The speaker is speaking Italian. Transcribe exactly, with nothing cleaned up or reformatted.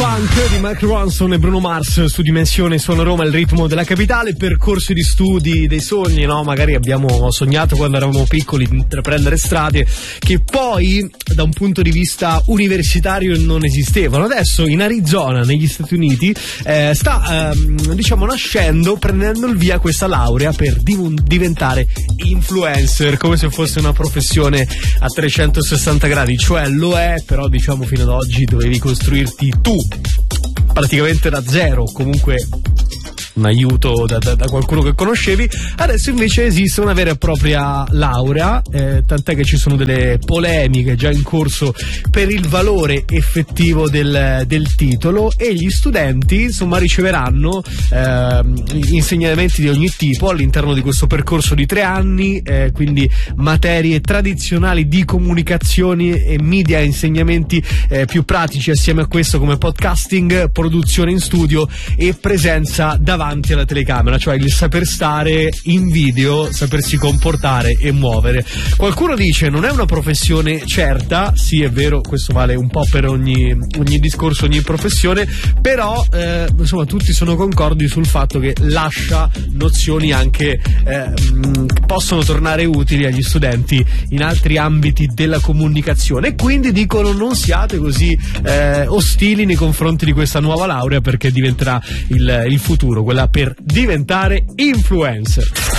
Funk di Mark Ronson e Bruno Mars su Dimensione Suono Roma, il ritmo della capitale. Percorsi di studi dei sogni, no? Magari abbiamo sognato quando eravamo piccoli di intraprendere strade che poi da un punto di vista universitario non esistevano. Adesso in Arizona, negli Stati Uniti, eh, sta ehm, diciamo nascendo, prendendo il via questa laurea per div- diventare influencer, come se fosse una professione a trecentosessanta gradi. Cioè lo è, però diciamo fino ad oggi dovevi costruirti tu praticamente da zero, comunque un aiuto da, da, da qualcuno che conoscevi. Adesso invece esiste una vera e propria laurea, eh, tant'è che ci sono delle polemiche già in corso per il valore effettivo del, del titolo, e gli studenti insomma riceveranno eh, insegnamenti di ogni tipo all'interno di questo percorso di tre anni, eh, quindi materie tradizionali di comunicazioni e media, insegnamenti eh, più pratici assieme a questo come podcasting, produzione in studio e presenza davanti alla telecamera, cioè il saper stare in video, sapersi comportare e muovere. Qualcuno dice non è una professione certa, sì è vero, questo vale un po' per ogni, ogni discorso, ogni professione, però eh, insomma tutti sono concordi sul fatto che lascia nozioni anche eh, che possono tornare utili agli studenti in altri ambiti della comunicazione, e quindi dicono non siate così eh, ostili nei confronti di questa nuova laurea, perché diventerà il, il futuro, quella per diventare influencer.